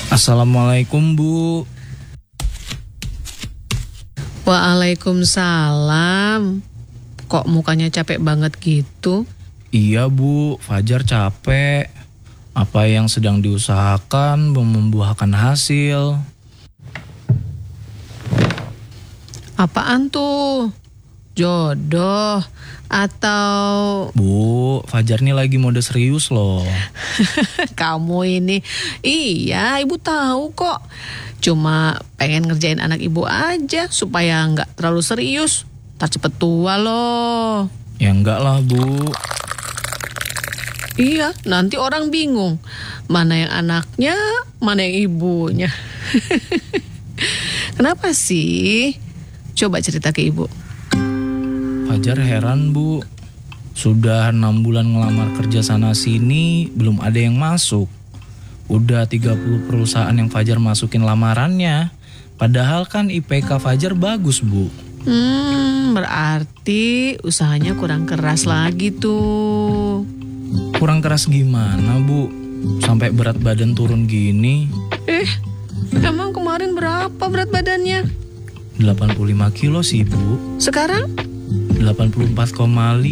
Assalamualaikum Bu. Waalaikumsalam. Kok mukanya capek banget gitu? Iya Bu, Fajar capek. Apa yang sedang diusahakan belum membuahkan hasil. Apaan tuh? Jodoh atau... Bu, Fajar nih lagi mode serius loh. Kamu ini, iya ibu tahu kok. Cuma pengen ngerjain anak ibu aja supaya nggak terlalu serius. Ntar cepet tua loh. Ya enggak lah Bu. Iya, nanti orang bingung. Mana yang anaknya, mana yang ibunya. Kenapa sih? Coba cerita ke ibu. Fajar heran Bu. Sudah 6 bulan ngelamar kerja sana sini, belum ada yang masuk. Udah 30 perusahaan yang Fajar masukin lamarannya. Padahal kan IPK Fajar bagus Bu. Berarti usahanya kurang keras lagi tuh. Kurang keras gimana Bu? Sampai berat badan turun gini. Emang kemarin berapa berat badannya? 85 kilo sih Bu. Sekarang? 84,5.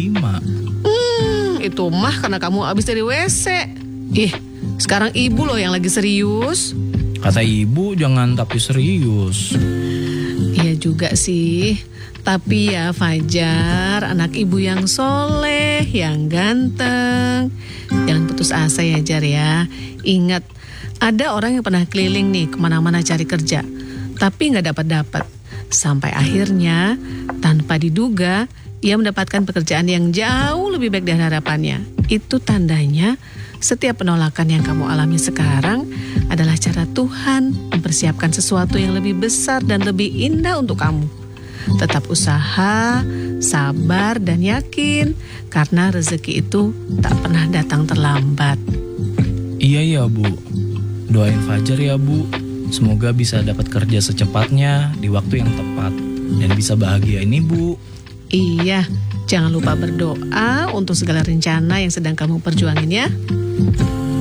Itu mah karena kamu habis dari WC. Sekarang ibu loh yang lagi serius. Kata ibu jangan tapi serius. Iya juga sih. Tapi ya Fajar, anak ibu yang soleh, yang ganteng. Jangan putus asa ya Jar ya. Ingat, ada orang yang pernah keliling nih kemana-mana cari kerja, tapi nggak dapat-dapat. Sampai akhirnya, tanpa diduga, ia mendapatkan pekerjaan yang jauh lebih baik dari harapannya. Itu tandanya setiap penolakan yang kamu alami sekarang adalah cara Tuhan mempersiapkan sesuatu yang lebih besar dan lebih indah untuk kamu. Tetap usaha, sabar, dan yakin, karena rezeki itu tak pernah datang terlambat. Iya ya Bu. Doain Fajar ya Bu. Semoga bisa dapat kerja secepatnya di waktu yang tepat dan bisa bahagiain Ibu. Iya, jangan lupa berdoa untuk segala rencana yang sedang kamu perjuangin ya.